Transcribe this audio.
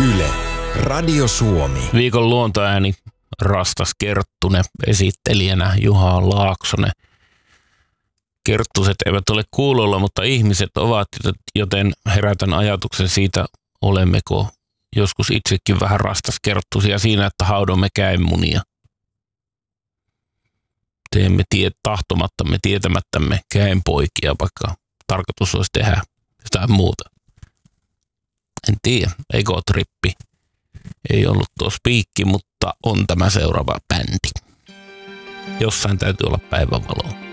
Yle, Radio Suomi. Viikon luontoääni Rastas Kerttunen, esittelijänä Juha Laaksonen. Kerttuset eivät ole kuulolla, mutta ihmiset ovat, joten herätän ajatuksen siitä, olemmeko joskus itsekin vähän rastaskerttusia siinä, että haudomme käenmunia. Teemme tahtomattamme, tietämättämme käenpoikia, vaikka tarkoitus olisi tehdä jotain muuta. En tiedä, egotrippi. Ei ollut tuo spiikki, mutta on tämä seuraava bändi. Jossain täytyy olla päivänvaloa.